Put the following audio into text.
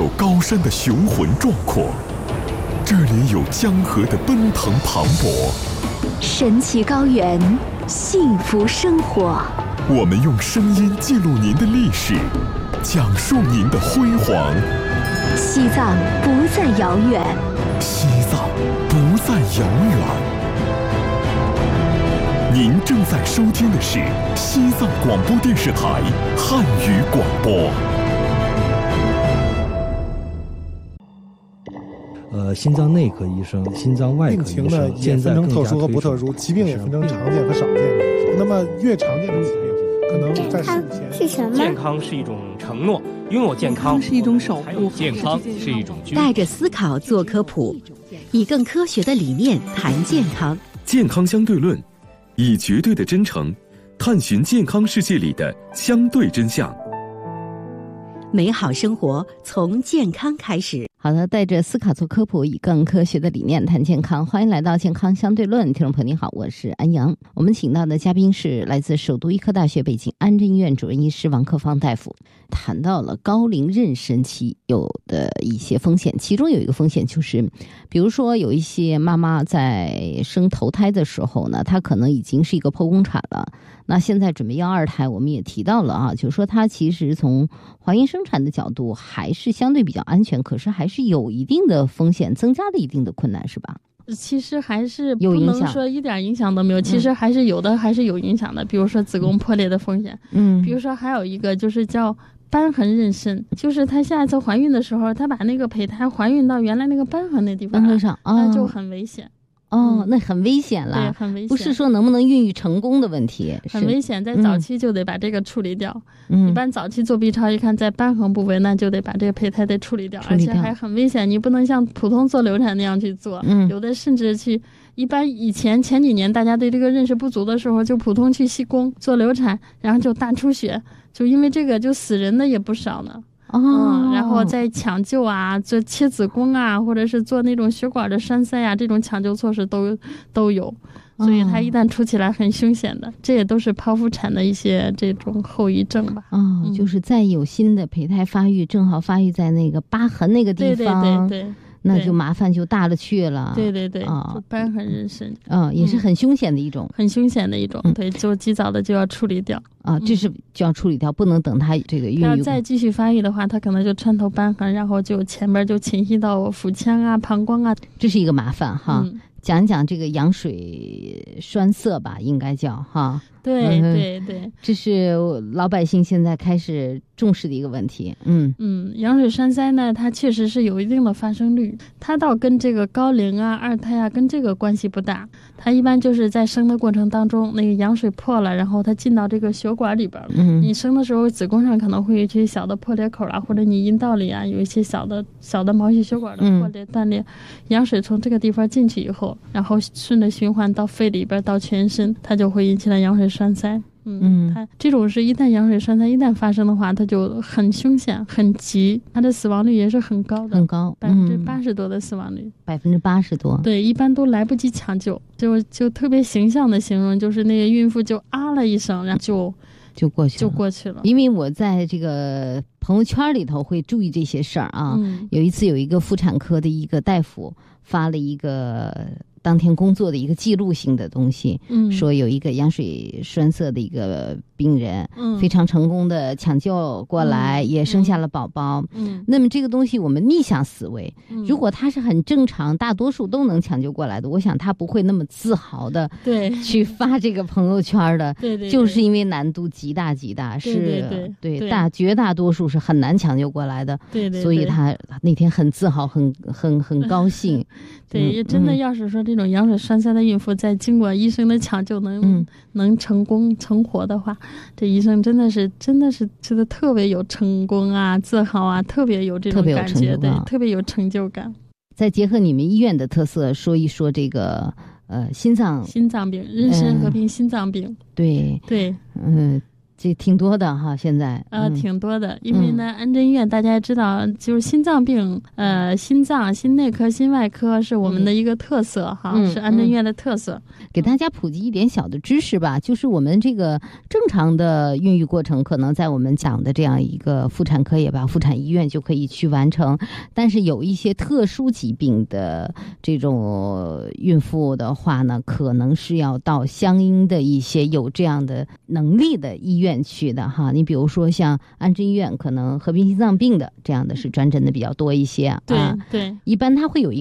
有高山的雄浑壮阔，这里有江河的奔腾磅礴， 神奇高原，幸福生活。 我们用声音记录您的历史，讲述您的辉煌。 西藏不再遥远， 西藏不再遥远。您正在收听的是西藏广播电视台汉语广播。 心脏内科医生、心脏外科医生， 病情呢也分成特殊和不特殊，疾病也分成常见和少见。那么越常见的疾病，可能在10年是什么？ 健康是一种承诺，拥有健康是一种守护， 健康是一种带着思考做科普，以更科学的理念谈健康。 健康相对论，以绝对的真诚探寻健康世界里的相对真相。 美好生活从健康开始。 好的，带着思考做科普，以更科学的理念谈健康。欢迎来到健康相对论，听众朋友您好，我是安阳。我们请到的嘉宾是来自首都医科大学北京安贞医院主任医师王克芳大夫，谈到了高龄妊娠期有的一些风险，其中有一个风险就是，比如说有一些妈妈在生头胎的时候呢，她可能已经是一个剖宫产了，那现在准备要二胎，我们也提到了啊，就是说她其实从怀孕生产的角度还是相对比较安全，可是还是有一定的风险，增加了一定的困难，是吧？ 其实还是不能说一点影响都没有，其实还是有的，还是有影响的。比如说子宫破裂的风险，比如说还有一个就是叫瘢痕妊娠，就是她下一次怀孕的时候，她把那个胚胎怀孕到原来那个瘢痕那地方上，那就很危险。 那很危险了， 对，很危险， 不是说能不能孕育成功的问题， 很危险，在早期就得把这个处理掉。一般早期做 B 超一看在瘢痕部位，那就得把这个胚胎得处理掉，而且还很危险，你不能像普通做流产那样去做，有的甚至去。一般以前前几年大家对这个认识不足的时候，就普通去西宫做流产，然后就大出血，就因为这个就死人的也不少呢。然后再抢救啊，做切子宫啊，或者是做那种血管的栓塞啊，这种抢救措施都有，所以它一旦出起来很凶险的，这也都是剖腹产的一些这种后遗症吧。 就是再有新的胚胎发育，正好发育在那个疤痕那个地方， 对。 那就麻烦就大了去了。 对，就瘢痕妊娠， 也是很凶险的一种， 很凶险的一种。对，就及早的就要处理掉这是就要处理掉，不能等它这个孕育。 要再继续发育的话，它可能就穿透瘢痕，然后就前边就侵袭到腹腔啊、膀胱啊， 这是一个麻烦哈。讲一讲这个羊水栓塞吧，应该叫哈。 对， 这是老百姓现在开始重视的一个问题。 羊水栓塞呢，它确实是有一定的发生率，它倒跟这个高龄啊、二胎啊跟这个关系不大。它一般就是在生的过程当中，那个羊水破了，然后它进到这个血管里边了。你生的时候，子宫上可能会有一些小的破裂口啊，或者你阴道里啊有一些小的毛细血管的破裂断裂，羊水从这个地方进去以后，然后顺着循环到肺里边到全身，它就会引起了羊水栓塞。它这种是一旦羊水栓塞一旦发生的话，它就很凶险很急，它的死亡率也是很高的， 很高 ，80%多的死亡率 ，80%多。 对，一般都来不及抢救，就特别形象的形容，就是那个孕妇就啊了一声，然后就过去了。 因为我在这个朋友圈里头会注意这些事儿啊。有一次有一个妇产科的一个大夫发了一个当天工作的一个记录性的东西，说有一个羊水栓塞的一个病人，非常成功的抢救过来，也生下了宝宝。那么这个东西我们逆向思维，如果他是很正常，大多数都能抢救过来的，我想他不会那么自豪的去发这个朋友圈的。 对， 就是因为难度极大，是绝大多数是很难抢救过来的。 对， 所以他那天很自豪，很高兴。 对，真的要是说这种羊水栓塞的孕妇在经过医生的抢救能成功成活的话，这医生真的是觉得特别有成功啊、自豪啊，特别有这种感觉，对，特别有成就感。 再结合你们医院的特色，说一说这个心脏病，妊娠合并心脏病。 对， 这挺多的哈，现在挺多的，因为呢，安贞医院大家也知道，就是心脏病，心脏、心内科、心外科是我们的一个特色哈，是安贞医院的特色。 给大家普及一点小的知识吧，就是我们这个正常的孕育过程，可能在我们讲的这样一个妇产科也罢，妇产医院就可以去完成，但是有一些特殊疾病的这种孕妇的话呢，可能是要到相应的一些有这样的能力的医院去的哈。你比如说像安贞医院，可能合并心脏病的这样的是专诊的比较多一些啊。 对， 一般它会有一